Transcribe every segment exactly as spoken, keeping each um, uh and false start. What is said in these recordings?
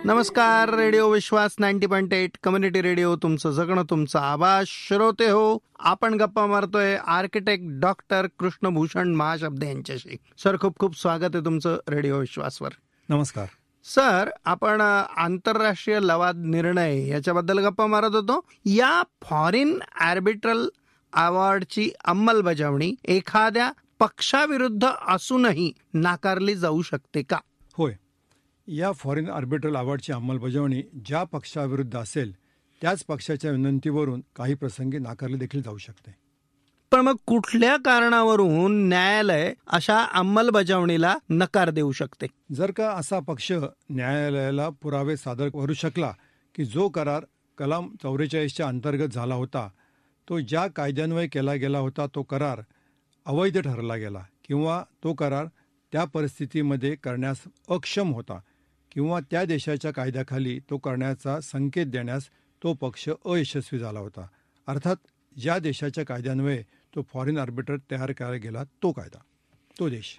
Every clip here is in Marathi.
नमस्कार. रेडिओ विश्वास ninety point eight community radio, तुमचं जगणं तुमचा आवाज. श्रोते हो, आपण गप्पा मारतोय आर्किटेक्ट डॉक्टर कृष्णभूषण महाशब्दे यांच्याशी. सर, खूप खूप स्वागत आहे तुमचं रेडिओ विश्वासवर. नमस्कार सर. आपण आंतरराष्ट्रीय लवाद निर्णय याच्याबद्दल गप्पा मारत होतो. या फॉरेन आर्बिट्रल अवॉर्डची अंमलबजावणी एखाद्या पक्षाविरुद्ध असूनही नाकारली जाऊ शकते का? होय. या फॉरेन आर्बिट्रल अवॉर्डची अंमलबजावणी ज्या पक्षाविरुद्ध असेल त्याच पक्षाच्या विनंतीवरून काही प्रसंगी नाकारली देखील जाऊ शकते. पण मग कुठल्या कारणावरून न्यायालय अशा अंमलबजावणीला नकार देऊ शकते? जर का असा पक्ष न्यायालयाला पुरावे सादर करू शकला की जो करार कलम चौवेचाळीसच्या अंतर्गत झाला होता, तो ज्या कायद्यान्वये केला गेला होता तो करार अवैध ठरला गेला, किंवा तो करार त्या परिस्थितीमध्ये करण्यास अक्षम होता, किंवा त्या देशाच्या कायद्याखाली तो करण्याचा संकेत देण्यास तो पक्ष अयशस्वी झाला होता. अर्थात ज्या देशाच्या कायद्यान्वये तो फॉरेन आर्बिट्रल तयार करायला गेला तो कायदा, तो देश.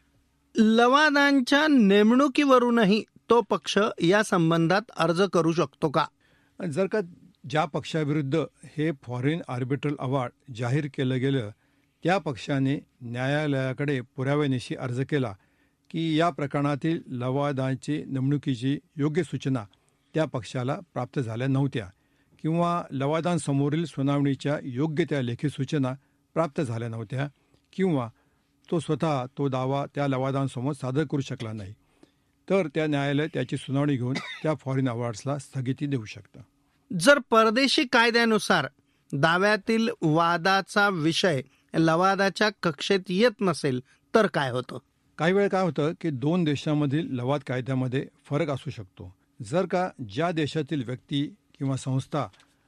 लवादांच्या नेमणुकीवरूनही तो पक्ष या संबंधात अर्ज करू शकतो का? जर का ज्या पक्षाविरुद्ध हे फॉरेन आर्बिट्रल अवॉर्ड जाहीर केलं गेलं त्या पक्षाने न्यायालयाकडे पुराव्यानिशी अर्ज केला की या प्रकरणातील लवादाची नेमणुकीची योग्य सूचना त्या पक्षाला प्राप्त झाल्या नव्हत्या, किंवा लवादांसमोरील सुनावणीच्या योग्य त्या लेखी सूचना प्राप्त झाल्या नव्हत्या, किंवा तो स्वतः तो दावा त्या लवादांसमोर सादर करू शकला नाही, तर त्या न्यायालय त्याची सुनावणी घेऊन त्या फॉरेन अवॉर्ड्सला स्थगिती देऊ शकतं. जर परदेशी कायद्यानुसार दाव्यातील वादाचा विषय लवादाच्या कक्षेत येत नसेल तर काय होतं? काही वेळ काय होतं की दोन देशांमधील लवाद कायद्यामध्ये फरक असू शकतो. जर का ज्या देशातील व्यक्ती किंवा संस्था,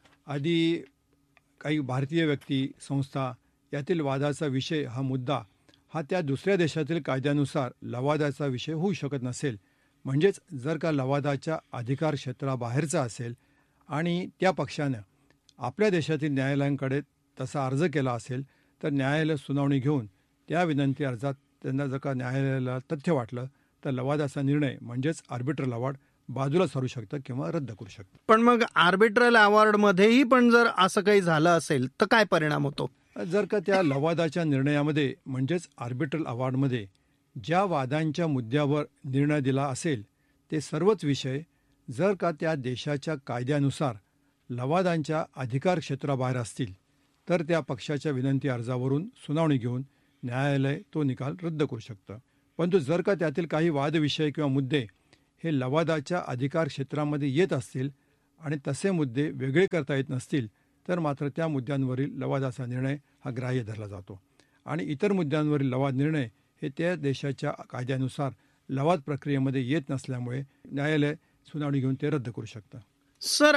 आधी काही भारतीय व्यक्ती संस्था यातील वादाचा विषय हा मुद्दा हा त्या दुसऱ्या देशातील कायद्यानुसार लवादाचा विषय होऊ शकत नसेल, म्हणजेच जर का लवादाच्या अधिकार क्षेत्राबाहेरचा असेल आणि त्या पक्षानं आपल्या देशातील न्यायालयांकडे तसा अर्ज केला असेल, तर न्यायालय सुनावणी घेऊन त्या विनंती अर्जात त्यांना जर का न्यायालयाला तथ्य वाटलं तर लवादाचा निर्णय म्हणजेच आर्बिट्रल अवॉर्ड बाजूला सरू शकतं किंवा रद्द करू शकतं. पण मग आर्बिट्रल अवॉर्डमध्येही पण जर असं काही झालं असेल तर काय परिणाम होतो? जर का त्या लवादाच्या निर्णयामध्ये म्हणजेच आर्बिट्रल अवॉर्डमध्ये ज्या वादांच्या मुद्द्यावर निर्णय दिला असेल ते सर्वच विषय जर का त्या देशाच्या कायद्यानुसार लवादांच्या अधिकार क्षेत्राबाहेर असतील, तर त्या पक्षाच्या विनंती अर्जावरून सुनावणी घेऊन न्यायालय तो निकाल रद्द करू शकतं. परंतु जर का त्यातील काही वादविषय किंवा मुद्दे हे लवादाच्या अधिकार क्षेत्रामध्ये येत असतील आणि तसे मुद्दे वेगळे करता येत नसतील, तर मात्र त्या मुद्द्यांवरील लवादाचा निर्णय हा ग्राह्य धरला जातो, आणि इतर मुद्द्यांवरील लवाद निर्णय हे त्या देशाच्या कायद्यानुसार लवाद प्रक्रियेमध्ये येत नसल्यामुळे न्यायालय सुनावणी घेऊन ते रद्द करू शकतं. सर,